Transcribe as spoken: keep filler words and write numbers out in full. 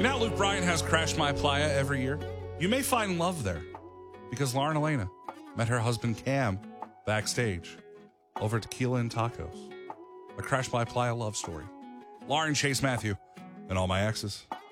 You know, Luke Bryan has Crash My Playa every year. You may find love there because Lauren Elena met her husband Cam backstage over Tequila and Tacos. A Crash My Playa love story. Lauren, Chase Matthew, and all my exes.